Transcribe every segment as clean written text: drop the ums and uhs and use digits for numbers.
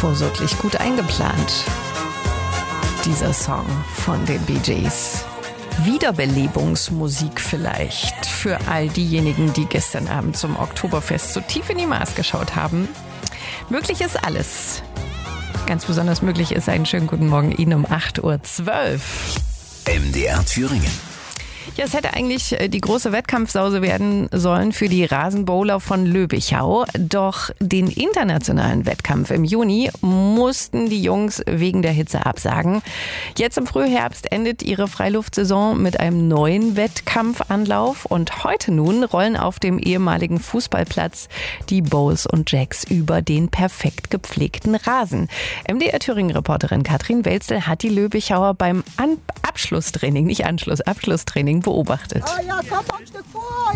vorsotlich gut eingeplant. Dieser Song von den Bee Gees. Wiederbelebungsmusik vielleicht für all diejenigen, die gestern Abend zum Oktoberfest so tief in die Maß geschaut haben. Möglich ist alles. Ganz besonders möglich ist einen schönen guten Morgen Ihnen um 8.12 Uhr. MDR Thüringen. Ja, es hätte eigentlich die große Wettkampfsause werden sollen für die Rasenbowler von Löbichau. Doch den internationalen Wettkampf im Juni mussten die Jungs wegen der Hitze absagen. Jetzt im Frühherbst endet ihre Freiluftsaison mit einem neuen Wettkampfanlauf. Und heute nun rollen auf dem ehemaligen Fußballplatz die Bowls und Jacks über den perfekt gepflegten Rasen. MDR Thüringen-Reporterin Katrin Welzel hat die Löbichauer beim Abschlusstraining, nicht Anschluss, Abschlusstraining beobachtet. Oh ja, komm ein Stück vor.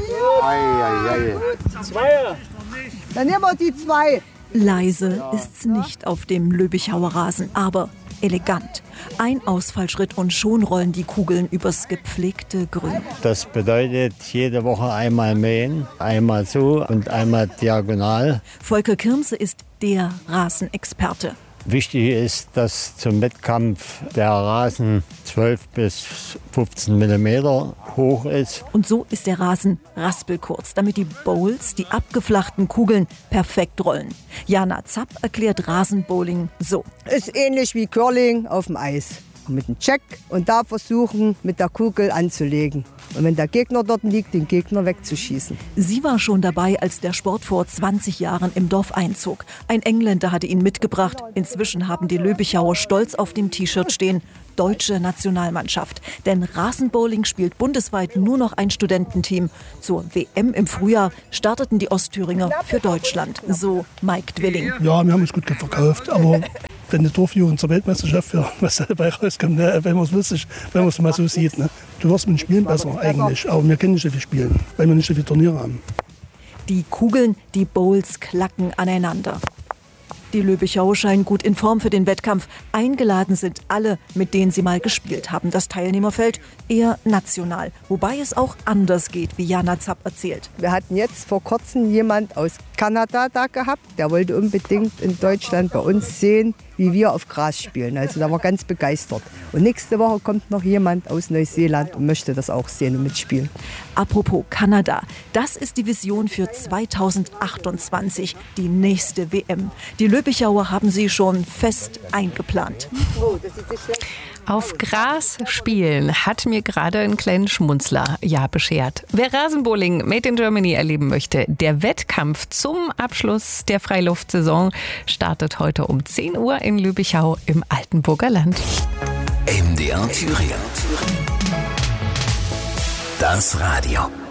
Ja. Zweier. Dann nehmen wir die 2. Leise ist's nicht auf dem Löbichauer Rasen, aber elegant. Ein Ausfallschritt und schon rollen die Kugeln übers gepflegte Grün. Das bedeutet jede Woche einmal mähen, einmal so und einmal diagonal. Volker Kirmse ist der Rasenexperte. Wichtig ist, dass zum Wettkampf der Rasen 12 bis 15 mm hoch ist. Und so ist der Rasen raspelkurz, damit die Bowls, die abgeflachten Kugeln, perfekt rollen. Jana Zapp erklärt Rasenbowling so. Ist ähnlich wie Curling auf dem Eis. Mit einem Check und da versuchen, mit der Kugel anzulegen. Und wenn der Gegner dort liegt, den Gegner wegzuschießen. Sie war schon dabei, als der Sport vor 20 Jahren im Dorf einzog. Ein Engländer hatte ihn mitgebracht. Inzwischen haben die Löbichauer stolz auf dem T-Shirt stehen: Deutsche Nationalmannschaft. Denn Rasenbowling spielt bundesweit nur noch ein Studententeam. Zur WM im Frühjahr starteten die Ostthüringer für Deutschland. So Mike Dwilling. Ja, wir haben uns gut verkauft, aber wenn die Dorfjugend zur Weltmeisterschaft für was dabei rauskommt, ne, wenn man es mal so sieht. Ne. Du wirst mit dem Spielen besser eigentlich, aber wir können nicht so viel spielen, weil wir nicht so viele Turniere haben. Die Kugeln, die Bowls klacken aneinander. Die Löbichauer scheinen gut in Form für den Wettkampf. Eingeladen sind alle, mit denen sie mal gespielt haben. Das Teilnehmerfeld eher national. Wobei es auch anders geht, wie Jana Zapp erzählt. Wir hatten jetzt vor kurzem jemand aus Kanada da gehabt. Der wollte unbedingt in Deutschland bei uns sehen, wie wir auf Gras spielen. Also da war ganz begeistert. Und nächste Woche kommt noch jemand aus Neuseeland und möchte das auch sehen und mitspielen. Apropos Kanada, das ist die Vision für 2028, die nächste WM. Die Löbichauer haben sie schon fest eingeplant. Auf Gras spielen hat mir gerade einen kleinen Schmunzler beschert. Wer Rasenbowling Made in Germany erleben möchte, der Wettkampf zum Abschluss der Freiluftsaison startet heute um 10 Uhr in Löbichau im Altenburger Land. MDR Thüringen. Das Radio.